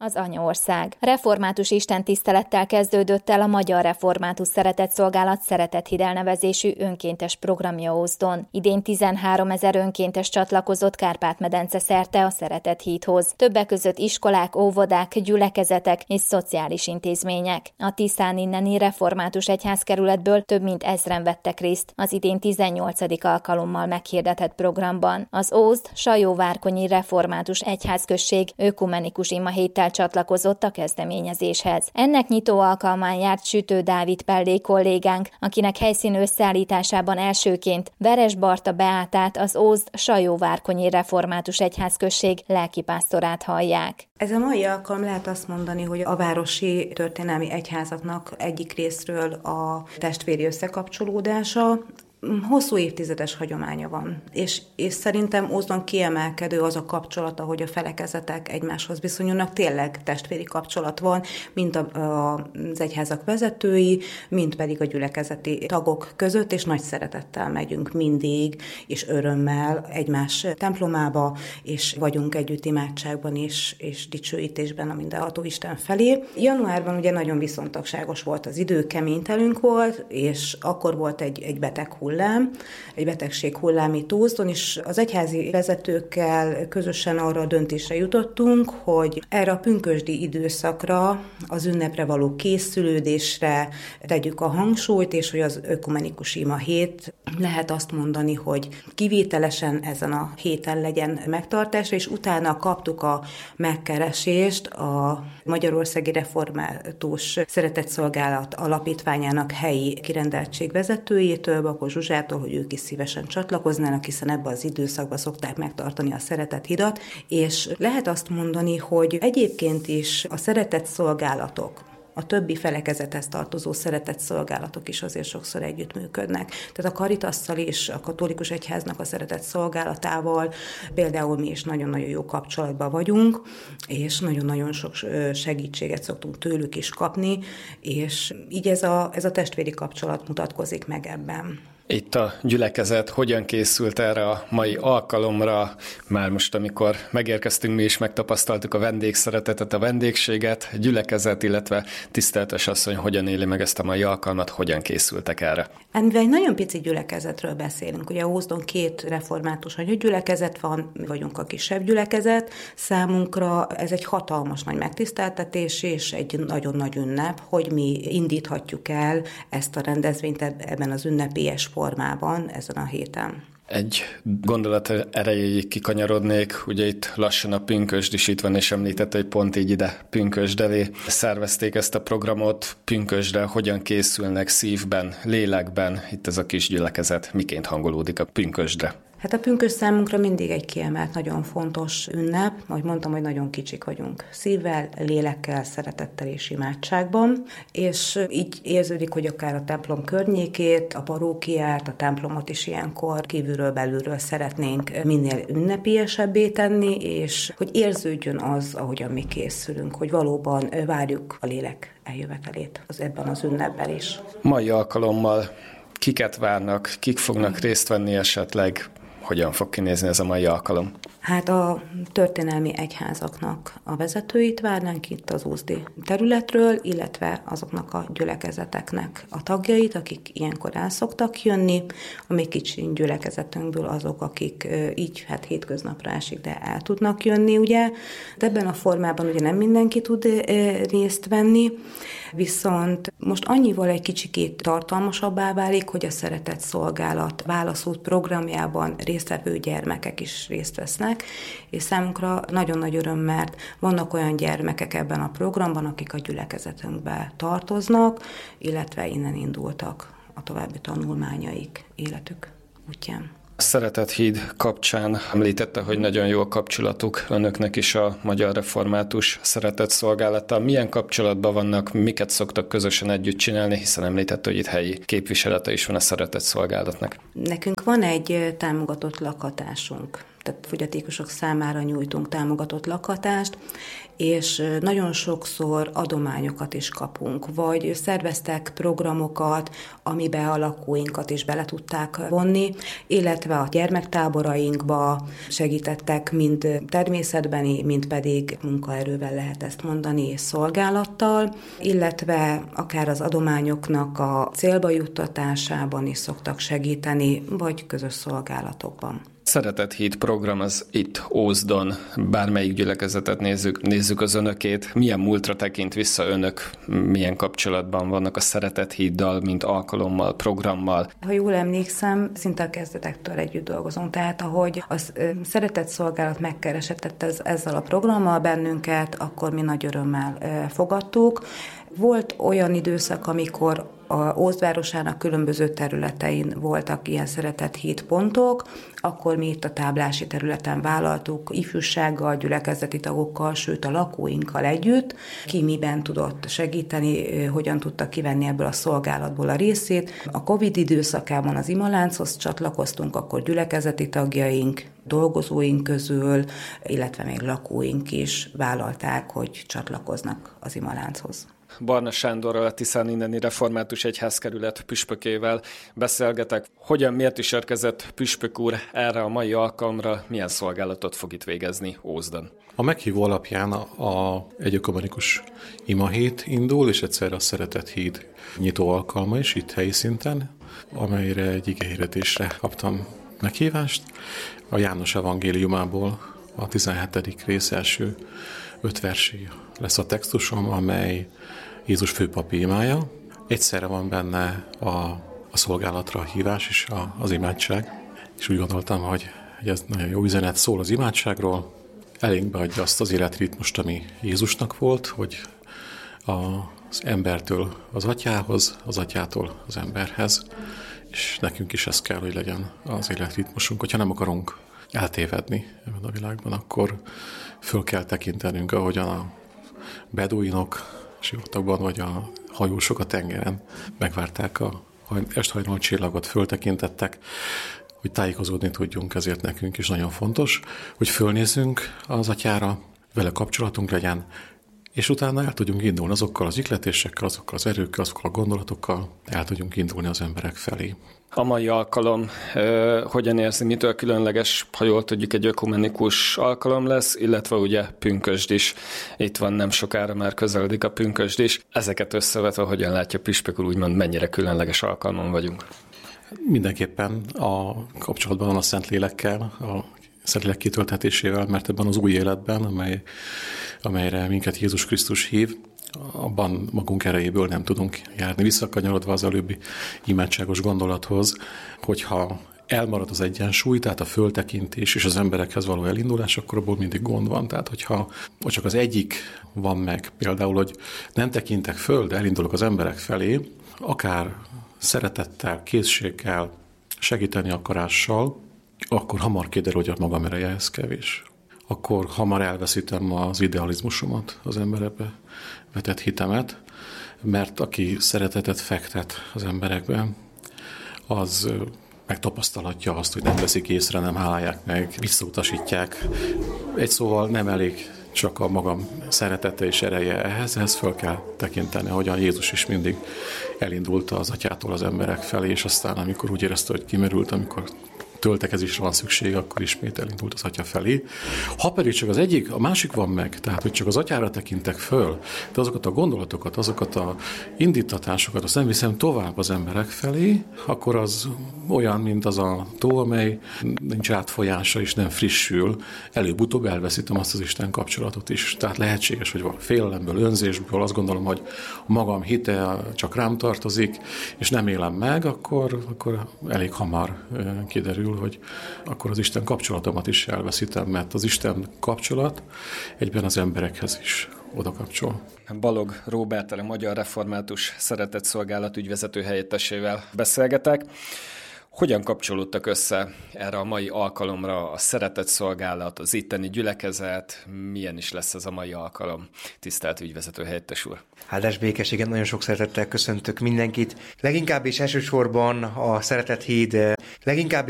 Az anyaország. Református istentisztelettel kezdődött el a Magyar Református Szeretetszolgálat Szeretethíd elnevezésű önkéntes programja Ózdon. Idén 13 000 önkéntes csatlakozott Kárpát-medence szerte a Szeretethídhoz. Többek között iskolák, óvodák, gyülekezetek és szociális intézmények. A Tiszán inneni református egyházkerületből több mint 1000-en vettek részt az idén 18. alkalommal meghirdetett programban. Az Ózd-Sajóvárkonyi Református Egyházközség ökumenikus imahéttel csatlakozott a kezdeményezéshez. Ennek nyitó alkalmán járt Sütő Dávid Pellé kollégánk, akinek helyszín összeállításában elsőként Veres Barta Beátát, az Ózd-Sajóvárkonyi Református Egyházközség lelkipásztorát hallják. Ez a mai alkalom lehet azt mondani, hogy a városi történelmi egyházaknak egyik részről a testvéri összekapcsolódása. Hosszú évtizedes hagyománya van, és szerintem Ózdon kiemelkedő az a kapcsolat, ahogy a felekezetek egymáshoz viszonyulnak, tényleg testvéri kapcsolat van, mint az egyházak vezetői, mint pedig a gyülekezeti tagok között, és nagy szeretettel megyünk mindig, és örömmel egymás templomába, és vagyunk együtt imádságban és dicsőítésben a mindenható Isten felé. Januárban ugye nagyon viszontagságos volt az idő, kemény telünk volt, és akkor volt egy beteg hullám, egy betegség hullám itt Ózdon, és az egyházi vezetőkkel közösen arra a döntésre jutottunk, hogy erre a pünkösdi időszakra, az ünnepre való készülődésre tegyük a hangsúlyt, és hogy az ökumenikus ima hét, lehet azt mondani, hogy kivételesen ezen a héten legyen megtartásra, és utána kaptuk a megkeresést a Magyarországi Református Szeretetszolgálat Alapítványának helyi kirendeltség vezetőjétől, Bakó Zsuzsától, hogy ők is szívesen csatlakoznának, hiszen ebben az időszakban szokták megtartani a Szeretethidat, és lehet azt mondani, hogy egyébként is a szeretetszolgálatok, a többi felekezethez tartozó szeretetszolgálatok is azért sokszor együttműködnek. Tehát a Karitasszal és a katolikus egyháznak a szeretetszolgálatával például mi is nagyon-nagyon jó kapcsolatban vagyunk, és nagyon-nagyon sok segítséget szoktunk tőlük is kapni, és így ez a testvéri kapcsolat mutatkozik meg ebben. Itt a gyülekezet hogyan készült erre a mai alkalomra? Már most, amikor megérkeztünk, mi is megtapasztaltuk a vendégszeretetet, a vendégséget, a gyülekezet, illetve tiszteltes asszony hogyan éli meg ezt a mai alkalmat, hogyan készültek erre? Mivel egy nagyon pici gyülekezetről beszélünk, ugye Ózdon 2 református gyülekezet van, mi vagyunk a kisebb gyülekezet, számunkra ez egy hatalmas nagy megtiszteltetés és egy nagyon nagy ünnep, hogy mi indíthatjuk el ezt a rendezvényt ebben az ünnepélyes formában ezen a héten. Egy gondolat erejéig kikanyarodnék, ugye itt lassan a pünkösd is itt van, és említette, hogy pont így ide pünkösd elé szervezték ezt a programot. Pünkösdre hogyan készülnek szívben, lélekben itt ez a kis gyülekezet, miként hangolódik a pünkösdre? Hát a pünkösd számunkra mindig egy kiemelt, nagyon fontos ünnep, ahogy mondtam, hogy nagyon kicsik vagyunk. Szívvel, lélekkel, szeretettel és imádságban, és így érződik, hogy akár a templom környékét, a parókiát, a templomot is ilyenkor kívülről belülről szeretnénk minél ünnepélyesebbé tenni, és hogy érződjön az, ahogyan mi készülünk, hogy valóban várjuk a lélek eljövetelét ebben az ünnepben is. Mai alkalommal kiket várnak, kik fognak részt venni esetleg? Hogyan fog kinézni ez a mai alkalom? Hát a történelmi egyházaknak a vezetőit várnánk itt az ózdi területről, illetve azoknak a gyülekezeteknek a tagjait, akik ilyenkor el szoktak jönni. A mi kicsi gyülekezetünkből azok, akik így hétköznapra esik, de el tudnak jönni, ugye. De ebben a formában ugye nem mindenki tud részt venni, viszont most annyival egy kicsikét tartalmasabbá válik, hogy a Szeretetszolgálat válaszút programjában résztvevő gyermekek is részt vesznek, és számunkra nagyon nagy öröm, mert vannak olyan gyermekek ebben a programban, akik a gyülekezetünkbe tartoznak, illetve innen indultak a további tanulmányaik életük útján. A Szeretethíd kapcsán említette, hogy nagyon jó a kapcsolatuk önöknek is a Magyar Református Szeretetszolgálattal. Milyen kapcsolatban vannak, miket szoktak közösen együtt csinálni, hiszen említette, hogy itt helyi képviselete is van a Szeretetszolgálatnak. Nekünk van egy támogatott lakhatásunk. tehát fogyatékosok számára nyújtunk támogatott lakhatást, és nagyon sokszor adományokat is kapunk, vagy szerveztek programokat, amiben a lakóinkat is bele tudták vonni, illetve a gyermektáborainkba segítettek mind természetbeni, mind pedig munkaerővel, lehet ezt mondani, és szolgálattal, illetve akár az adományoknak a célba juttatásában is szoktak segíteni, vagy közös szolgálatokban. Szeretett Híd program az itt Ózdon, bármelyik gyülekezetet nézzük az önökét. Milyen múltra tekint vissza önök, milyen kapcsolatban vannak a Szeretett Híddal, mint alkalommal, programmal? Ha jól emlékszem, szinte a kezdetektől együtt dolgozunk, tehát ahogy a Szeretett Szolgálat megkeresett ezzel a programmal bennünket, akkor mi nagy örömmel fogadtuk. Volt olyan időszak, amikor a Ózd városának különböző területein voltak ilyen Szeretett Híd pontok, akkor mi itt a táblási területen vállaltuk ifjúsággal, gyülekezeti tagokkal, sőt a lakóinkkal együtt, ki miben tudott segíteni, hogyan tudta kivenni ebből a szolgálatból a részét. A Covid időszakában az Imalánchoz csatlakoztunk, akkor gyülekezeti tagjaink, dolgozóink közül, illetve még lakóink is vállalták, hogy csatlakoznak az Imalánchoz. Barna Sándorral, a Tiszán inneni református egyházkerület püspökével beszélgetek. Miért is érkezett püspök úr erre a mai alkalomra, milyen szolgálatot fog itt végezni Ózdon? A meghívó alapján egy ökumenikus imahét indul, és egyszerre a Szeretett Híd nyitó alkalma is itt helyi szinten, amelyre egy igehirdetésre kaptam meghívást. A János evangéliumából a 17. rész első 5 versé lesz a textusom, amely Jézus főpapi imája. Egyszerre van benne a szolgálatra a hívás és az imádság. És úgy gondoltam, hogy ez nagyon jó üzenet, szól az imádságról, elénkbe adja azt az életritmust, ami Jézusnak volt, hogy az embertől az atyához, az atyától az emberhez, és nekünk is ez kell, hogy legyen az életritmusunk. Hogyha nem akarunk eltévedni ebben a világban, akkor föl kell tekintenünk, ahogyan a beduinok sivatagban, vagy a hajósok a tengeren megvárták a esthajnal csillagot, föltekintettek, hogy tájékozódni tudjunk, ezért nekünk is nagyon fontos, hogy fölnézzünk az atyára, vele kapcsolatunk legyen, és utána el tudjunk indulni azokkal az ihletésekkel, azokkal az erőkkel, azokkal a gondolatokkal, el tudjunk indulni az emberek felé. A mai alkalom hogyan érzi, mitől különleges, ha jól tudjuk, egy ökumenikus alkalom lesz, illetve ugye pünkösd is. Itt van nem sokára, már közeledik a pünkösd is. Ezeket összevetve hogyan látja püspök úr, úgymond mennyire különleges alkalmon vagyunk? Mindenképpen a kapcsolatban van a Szentlélekkel, a Szentlélek kitöltetésével, mert ebben az új életben, amelyre minket Jézus Krisztus hív, abban magunk erejéből nem tudunk járni. Visszakanyarodva az előbbi imádságos gondolathoz, hogyha elmarad az egyensúly, tehát a föltekintés és az emberekhez való elindulás, akkor abból mindig gond van. Tehát, hogyha csak az egyik van meg, például, hogy nem tekintek föl, de elindulok az emberek felé, akár szeretettel, készséggel, segíteni akarással, akkor hamar kiderül, hogy a magam ereje ez kevés. Akkor hamar elveszítem az idealizmusomat, az emberekbe vetett hitemet, mert aki szeretetet fektet az emberekben, az megtapasztalhatja azt, hogy nem veszik észre, nem hálálják meg, visszautasítják. Egy szóval nem elég csak a magam szeretete és ereje ehhez föl kell tekinteni, ahogyan Jézus is mindig elindult az atyától az emberek felé, és aztán amikor úgy érezte, hogy kimerült, amikor töltekezésre van szükség, akkor ismét elindult az atya felé. Ha pedig csak az egyik, a másik van meg, tehát hogy csak az atyára tekintek föl, de azokat a gondolatokat, azokat a indítatásokat, azt nem viszem tovább az emberek felé, akkor az olyan, mint az a tó, amely nincs átfolyása és nem frissül, előbb-utóbb elveszítem azt az Isten kapcsolatot is. Tehát lehetséges, hogy félelemből, önzésből azt gondolom, hogy magam hite csak rám tartozik, és nem élem meg, akkor elég hamar kiderül, hogy akkor az Isten kapcsolatomat is elveszítem, mert az Isten kapcsolat egyben az emberekhez is oda kapcsol. Balog Róberttel, a Magyar Református Szeretett Szolgálat ügyvezető helyettesével beszélgetek. Hogyan kapcsolódtak össze erre a mai alkalomra a Szeretett Szolgálat, az itteni gyülekezet? Milyen is lesz ez a mai alkalom? Tisztelt ügyvezető helyettes úr! Áldás békességet, nagyon sok szeretettel köszöntök mindenkit. Leginkább és elsősorban a Szeretett Híd leginkább